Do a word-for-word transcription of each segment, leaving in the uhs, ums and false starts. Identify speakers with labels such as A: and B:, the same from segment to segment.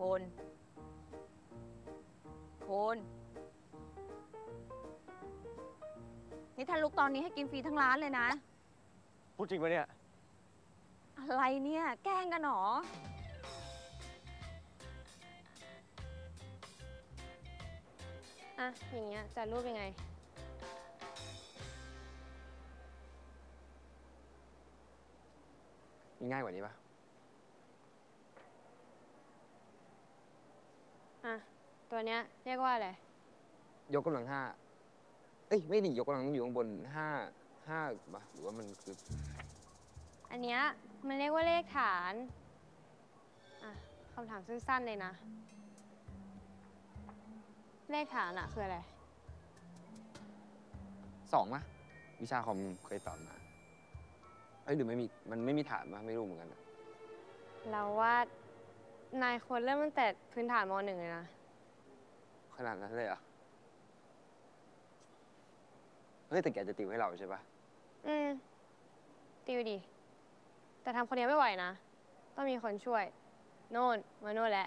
A: คุณคุณนี่ถ้าลุกตอนนี้ให้กินฟรีทั้งร้านเลยนะ
B: พูดจริงปะเนี่ย
A: อะไรเนี่ยแกล้งกันหรอ
C: อะอย่างเงี้ยจัดรูปยังไง
B: มีง่ายกว่านี้ปะ
C: อะตัวเนี้ยเรียกว่าอะไร
B: ยกกำลังห้าเอ้ยไม่ดิยกกำลังอยู่ข้างบนห้าห้าปะหรือว่ามันคือ
C: อันเนี้ยมันเรียกว่าเลขฐานอ่ะคำถามสั้นๆเลยนะเลขฐานอะคืออะไร
B: สองปะวิชาคอมเคยสอนมาเอ้ยหรือไม่มีมันไม่มีฐานปะไม่รู้เหมือนกันนะ
C: เราว่านายควรเริ่มตั้งแต่พื้นฐานมหนึ่งเลยนะ
B: ขนาดนั้นเลยเหรอเฮ้ยแต่แกจะติวให้เราใช่ปะ
C: อืมติวดิแต่ทำคนเดียวไม่ไหวนะต้องมีคนช่วยโน่นมาโน่นแหละ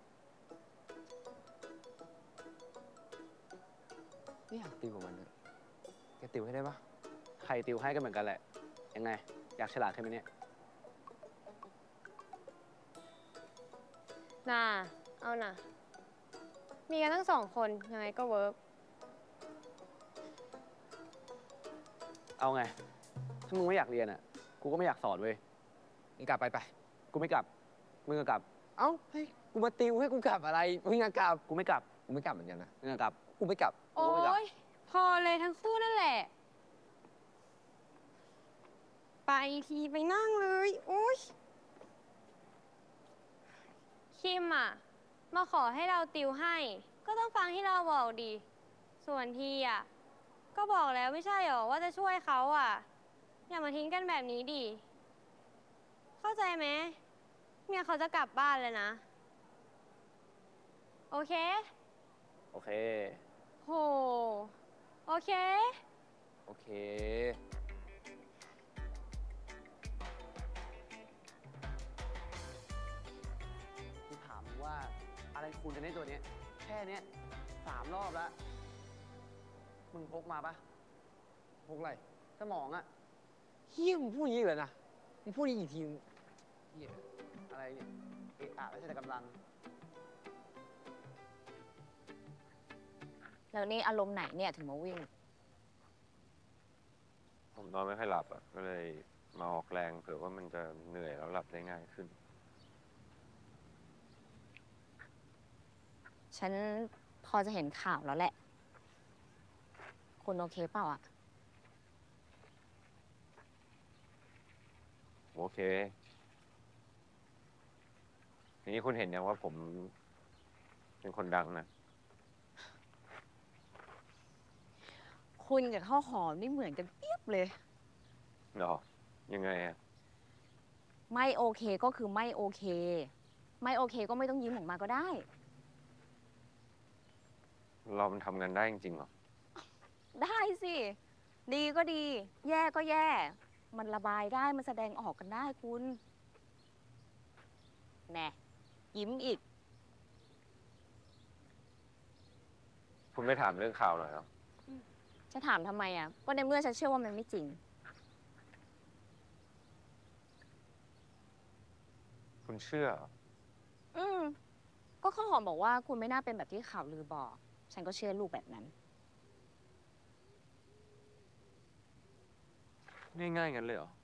B: ไม่อยากติวกับมันเลยแกติวให้ได้ปะ
D: ใครติวให้ก็เหมือนกันแหละยังไงอยากฉลาดขึ้นไหมเนี่ย
C: น่าเอาน่ะมีกันทั้งสองคนยังไงก็เวิร์ก
D: เอาไงถ้ามึงไม่อยากเรียนอ่ะกูก็ไม่อยากสอนเว้ย
B: มึงกลับไปไป
D: กูไม่กลับมึงก็กลับ
B: เอ้าเฮ้ยกูมาติวให้กูกลับอะไรมึงอะกลับ
D: กูไม่กลับ
B: กูไม่กลับเหมือนกันนะ
D: มึงก็กลับ
B: กูไม่กลับ
C: โอ๊ยพอเลยทั้งคู่นั่นแหละไปทีไปนั่งเลยโอ๊ยคิมอ่ะมาขอให้เราติวให้ก็ต้องฟังที่เราบอกดีส่วนทีอ่ะก็บอกแล้วไม่ใช่หรอว่าจะช่วยเขาอ่ะอย่ามาทิ้งกันแบบนี้ดิเข้าใจไหมเมียเขาจะกลับบ้านเลยนะโอเค
D: โอเค
C: โหโอเค
B: โอเค
D: กูถามว่าอะไรคุณจะได้ตัวเนี้ยแค่เนี้ยสามรอบแล้วมึงพกมาปะ
B: พวกอะไร
D: สมองอะ
B: เฮี้ยมึงพูดอย่างนี้เลยนะมึงพูดอย่างนี้อีกทีเฮี้ย
D: อะไรเนี่ยเอะอะไม่ใช่แต่กำลัง
A: แล้วนี่อารมณ์ไหนเนี่ยถึงมาวิ่ง
E: ผมนอนไม่ค่อยหลับอ่ะก็เลยมาออกแรงเผื่อว่ามันจะเหนื่อยแล้วหลับได้ง่ายขึ้น
A: ฉันพอจะเห็นข่าวแล้วแหละคุณโอเคเปล่าอะ
E: โอเคทีนี้คุณเห็นยังว่าผมเป็นคนดังนะ
A: คุณกับข้าวหอมนี่เหมือนกันเปียบเลย
E: หรอยังไงอ่ะ
A: ไม่โอเคก็คือไม่โอเคไม่โอเคก็ไม่ต้องยิ้มออกมาก็ได้
E: เรามันทำกันได้จริงๆเหรอ
A: ได้สิดีก็ดีแย่ก็แย่มันระบายได้มันแสดงออกกันได้คุณแน่ยิ้มอีก
E: คุณไม่ถามเรื่องข่าวหน่อยเหรอ
A: จะถามทำไมอ่ะก็ในเมื่อฉันเชื่อว่ามันไม่จริง
E: คุณเชื่อ
A: อืมก็ข้าวหอมบอกว่าคุณไม่น่าเป็นแบบที่ข่าวลือบอกฉันก็เชื่อลูกแบบนั้น
E: ง่ายๆงั้นเลยเหรอ